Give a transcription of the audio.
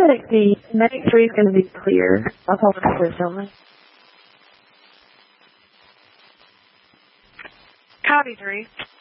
like the medic 3 is going to be clear. I'll tell them to tell me. Copy 3.